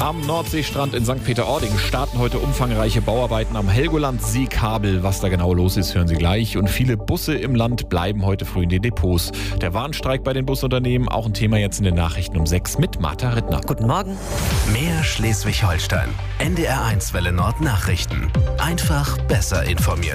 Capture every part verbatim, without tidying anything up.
Am Nordseestrand in Sankt Peter-Ording starten heute umfangreiche Bauarbeiten am Helgoland-Seekabel. Was da genau los ist, hören Sie gleich. Und viele Busse im Land bleiben heute früh in den Depots. Der Warnstreik bei den Busunternehmen, auch ein Thema jetzt in den Nachrichten um sechs mit Martha Rittner. Guten Morgen. Mehr Schleswig-Holstein. N D R eins Welle Nord Nachrichten. Einfach besser informiert.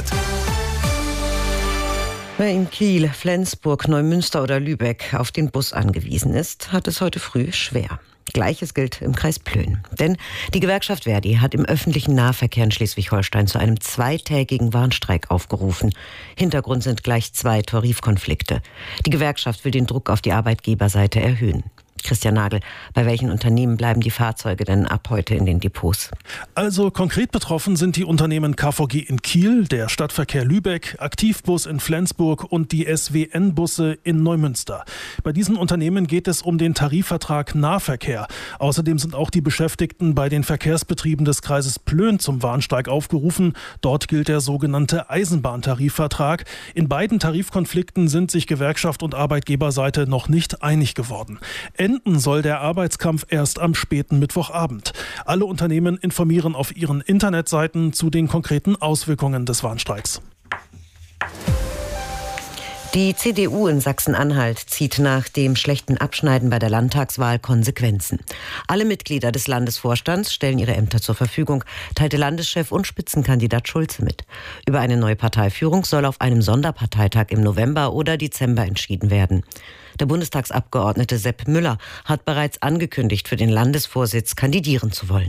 Wer in Kiel, Flensburg, Neumünster oder Lübeck auf den Bus angewiesen ist, hat es heute früh schwer. Gleiches gilt im Kreis Plön. Denn die Gewerkschaft Verdi hat im öffentlichen Nahverkehr in Schleswig-Holstein zu einem zweitägigen Warnstreik aufgerufen. Hintergrund sind gleich zwei Tarifkonflikte. Die Gewerkschaft will den Druck auf die Arbeitgeberseite erhöhen. Christian Nagel, bei welchen Unternehmen bleiben die Fahrzeuge denn ab heute in den Depots? Also konkret betroffen sind die Unternehmen K V G in Kiel, der Stadtverkehr Lübeck, Aktivbus in Flensburg und die S W N-Busse in Neumünster. Bei diesen Unternehmen geht es um den Tarifvertrag Nahverkehr. Außerdem sind auch die Beschäftigten bei den Verkehrsbetrieben des Kreises Plön zum Warnstreik aufgerufen. Dort gilt der sogenannte Eisenbahntarifvertrag. In beiden Tarifkonflikten sind sich Gewerkschaft und Arbeitgeberseite noch nicht einig geworden. Enden soll der Arbeitskampf erst am späten Mittwochabend. Alle Unternehmen informieren auf ihren Internetseiten zu den konkreten Auswirkungen des Warnstreiks. Die C D U in Sachsen-Anhalt zieht nach dem schlechten Abschneiden bei der Landtagswahl Konsequenzen. Alle Mitglieder des Landesvorstands stellen ihre Ämter zur Verfügung, teilte Landeschef und Spitzenkandidat Schulze mit. Über eine neue Parteiführung soll auf einem Sonderparteitag im November oder Dezember entschieden werden. Der Bundestagsabgeordnete Sepp Müller hat bereits angekündigt, für den Landesvorsitz kandidieren zu wollen.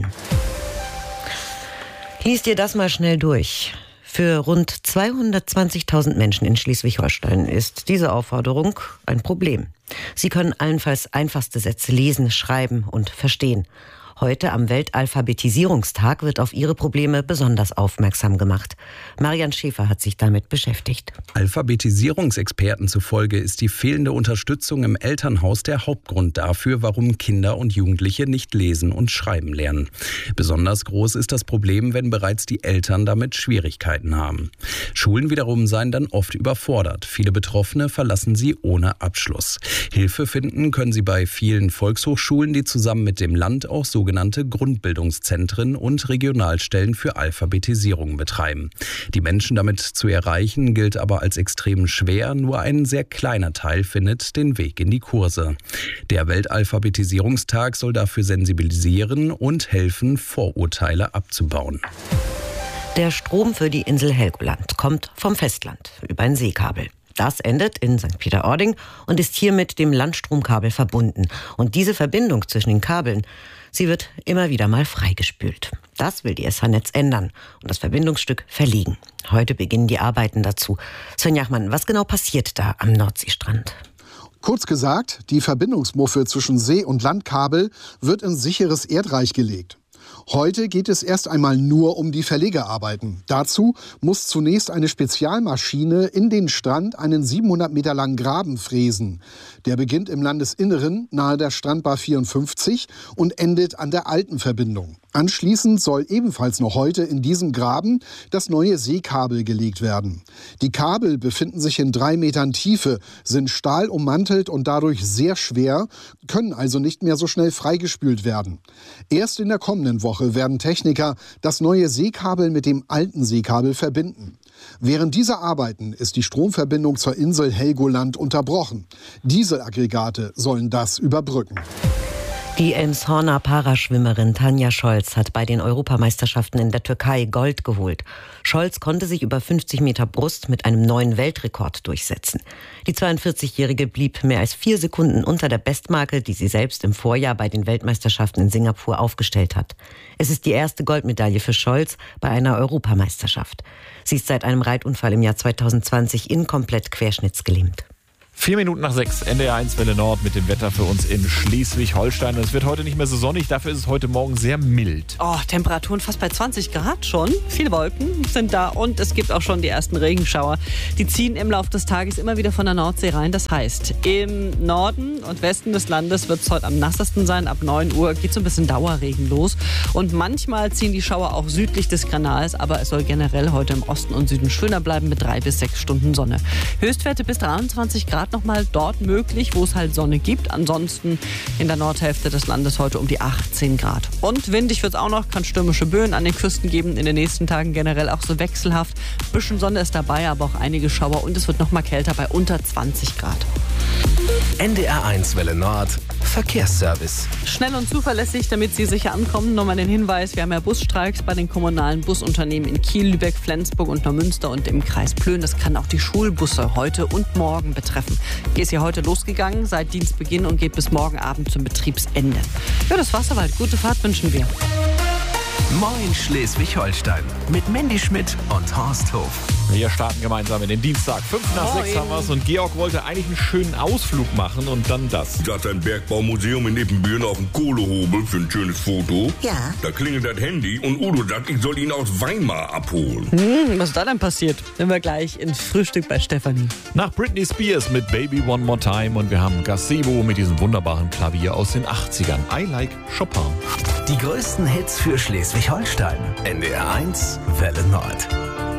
Liest ihr das mal schnell durch. Für rund zweihundertzwanzigtausend Menschen in Schleswig-Holstein ist diese Aufforderung ein Problem. Sie können allenfalls einfachste Sätze lesen, schreiben und verstehen. Heute am Weltalphabetisierungstag wird auf ihre Probleme besonders aufmerksam gemacht. Marian Schäfer hat sich damit beschäftigt. Alphabetisierungsexperten zufolge ist die fehlende Unterstützung im Elternhaus der Hauptgrund dafür, warum Kinder und Jugendliche nicht lesen und schreiben lernen. Besonders groß ist das Problem, wenn bereits die Eltern damit Schwierigkeiten haben. Schulen wiederum seien dann oft überfordert. Viele Betroffene verlassen sie ohne Abschluss. Hilfe finden können sie bei vielen Volkshochschulen, die zusammen mit dem Land auch so sogenannte Grundbildungszentren und Regionalstellen für Alphabetisierung betreiben. Die Menschen damit zu erreichen, gilt aber als extrem schwer. Nur ein sehr kleiner Teil findet den Weg in die Kurse. Der Weltalphabetisierungstag soll dafür sensibilisieren und helfen, Vorurteile abzubauen. Der Strom für die Insel Helgoland kommt vom Festland über ein Seekabel. Das endet in Sankt Peter-Ording und ist hier mit dem Landstromkabel verbunden. Und diese Verbindung zwischen den Kabeln, sie wird immer wieder mal freigespült. Das will die S H-Netz ändern und das Verbindungsstück verlegen. Heute beginnen die Arbeiten dazu. Sven Jachmann, was genau passiert da am Nordseestrand? Kurz gesagt, die Verbindungsmuffe zwischen See- und Landkabel wird in sicheres Erdreich gelegt. Heute geht es erst einmal nur um die Verlegearbeiten. Dazu muss zunächst eine Spezialmaschine in den Strand einen siebenhundert Meter langen Graben fräsen. Der beginnt im Landesinneren nahe der Strandbar vierundfünfzig und endet an der alten Verbindung. Anschließend soll ebenfalls noch heute in diesem Graben das neue Seekabel gelegt werden. Die Kabel befinden sich in drei Metern Tiefe, sind stahlummantelt und dadurch sehr schwer, können also nicht mehr so schnell freigespült werden. Erst in der kommenden Woche werden Techniker das neue Seekabel mit dem alten Seekabel verbinden. Während dieser Arbeiten ist die Stromverbindung zur Insel Helgoland unterbrochen. Dieselaggregate sollen das überbrücken. Die Elmshorner Paraschwimmerin Tanja Scholz hat bei den Europameisterschaften in der Türkei Gold geholt. Scholz konnte sich über fünfzig Meter Brust mit einem neuen Weltrekord durchsetzen. Die zweiundvierzigjährige blieb mehr als vier Sekunden unter der Bestmarke, die sie selbst im Vorjahr bei den Weltmeisterschaften in Singapur aufgestellt hat. Es ist die erste Goldmedaille für Scholz bei einer Europameisterschaft. Sie ist seit einem Reitunfall im Jahr zweitausendzwanzig inkomplett querschnittsgelähmt. Vier Minuten nach sechs, N D R eins Welle Nord mit dem Wetter für uns in Schleswig-Holstein. Es wird heute nicht mehr so sonnig, dafür ist es heute Morgen sehr mild. Oh, Temperaturen fast bei zwanzig Grad schon. Viele Wolken sind da und es gibt auch schon die ersten Regenschauer. Die ziehen im Laufe des Tages immer wieder von der Nordsee rein. Das heißt, im Norden und Westen des Landes wird es heute am nassesten sein. Ab neun Uhr geht so ein bisschen Dauerregen los. Und manchmal ziehen die Schauer auch südlich des Kanals. Aber es soll generell heute im Osten und Süden schöner bleiben mit drei bis sechs Stunden Sonne. Höchstwerte bis dreiundzwanzig Grad. Grad nochmal dort möglich, wo es halt Sonne gibt. Ansonsten in der Nordhälfte des Landes heute um die achtzehn Grad. Und windig wird es auch noch, kann stürmische Böen an den Küsten geben. In den nächsten Tagen generell auch so wechselhaft. Bisschen Sonne ist dabei, aber auch einige Schauer und es wird noch mal kälter bei unter zwanzig Grad. N D R eins Welle Nord Verkehrsservice. Schnell und zuverlässig, damit Sie sicher ankommen. Nochmal den Hinweis, wir haben ja Busstreiks bei den kommunalen Busunternehmen in Kiel, Lübeck, Flensburg und Neumünster und im Kreis Plön. Das kann auch die Schulbusse heute und morgen betreffen. Die ist ja heute losgegangen seit Dienstbeginn und geht bis morgen Abend zum Betriebsende. Ja, das war's aber. Gute Fahrt wünschen wir. Moin Schleswig-Holstein mit Mandy Schmidt und Horst Hof. Wir starten gemeinsam in den Dienstag. Fünf nach Moin. sechs haben wir's und Georg wollte eigentlich einen schönen Ausflug machen und dann das. Da ist ein Bergbaumuseum in Ippenbüren auf dem Kohlehobel für ein schönes Foto. Ja. Da klingelt das Handy und Udo sagt, ich soll ihn aus Weimar abholen. Hm, was ist da denn passiert? Sind wir gleich ins Frühstück bei Stefanie. Nach Britney Spears mit Baby One More Time und wir haben Gazebo mit diesem wunderbaren Klavier aus den achtzigern. I Like Chopin. Die größten Hits für Schleswig-Holstein. N D R eins Welle Nord.